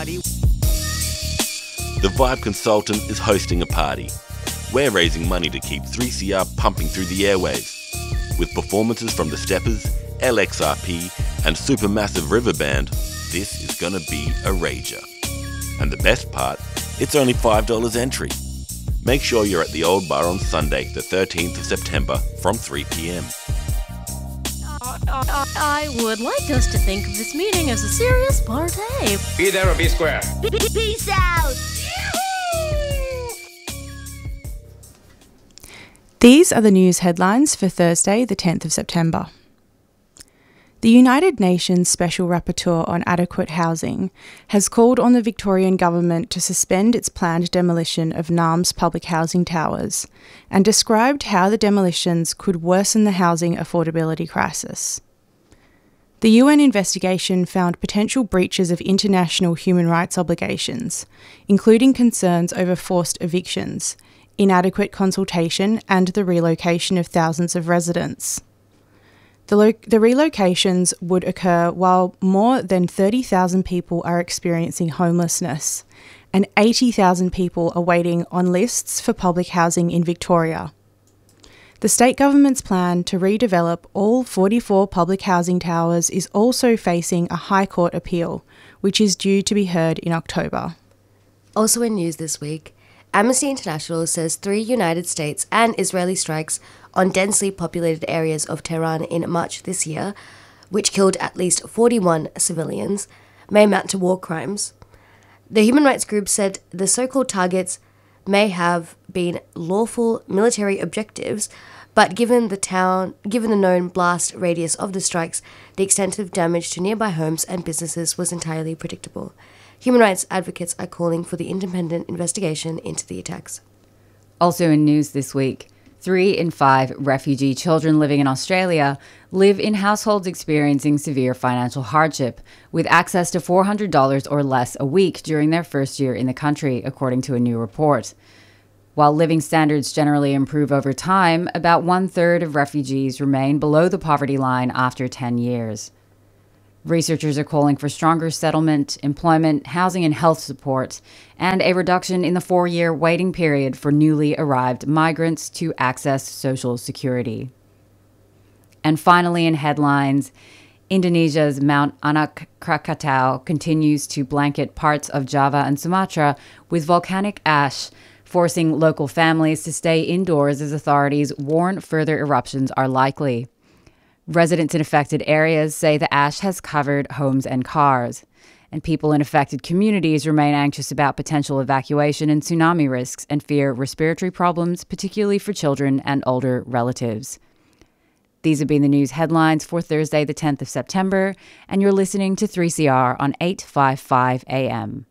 The Vibe Consultant is hosting a party. We're raising money to keep 3CR pumping through the airwaves. With performances from The Steppers, LXRP and Supermassive River Band, this is gonna be a rager. And the best part, it's only $5 entry. Make sure you're at the Old Bar on Sunday, the 13th of September from 3 p.m. I would like us to think of this meeting as a serious party. Be there or be square. Peace out! These are the news headlines for Thursday, the 10th of September. The United Nations Special Rapporteur on Adequate Housing has called on the Victorian Government to suspend its planned demolition of NARM's public housing towers and described how the demolitions could worsen the housing affordability crisis. The UN investigation found potential breaches of international human rights obligations, including concerns over forced evictions, inadequate consultation, and the relocation of thousands of residents. The relocations would occur while more than 30,000 people are experiencing homelessness and 80,000 people are waiting on lists for public housing in Victoria. The state government's plan to redevelop all 44 public housing towers is also facing a High Court appeal, which is due to be heard in October. Also in news this week, Amnesty International says 3 United States and Israeli strikes on densely populated areas of Tehran in March this year, which killed at least 41 civilians, may amount to war crimes. The human rights group said the so-called targets may have been lawful military objectives, but given the known blast radius of the strikes, the extent of damage to nearby homes and businesses was entirely predictable. Human rights advocates are calling for the independent investigation into the attacks. Also in news this week, 3 in 5 refugee children living in Australia live in households experiencing severe financial hardship, with access to $400 or less a week during their first year in the country, according to a new report. While living standards generally improve over time, about 1/3 of refugees remain below the poverty line after 10 years. Researchers are calling for stronger settlement, employment, housing and health support, and a reduction in the 4-year waiting period for newly arrived migrants to access social security. And finally, in headlines, Indonesia's Mount Anak Krakatau continues to blanket parts of Java and Sumatra with volcanic ash, forcing local families to stay indoors as authorities warn further eruptions are likely. Residents in affected areas say the ash has covered homes and cars, and people in affected communities remain anxious about potential evacuation and tsunami risks and fear respiratory problems, particularly for children and older relatives. These have been the news headlines for Thursday, the 10th of September, and you're listening to 3CR on 855 AM.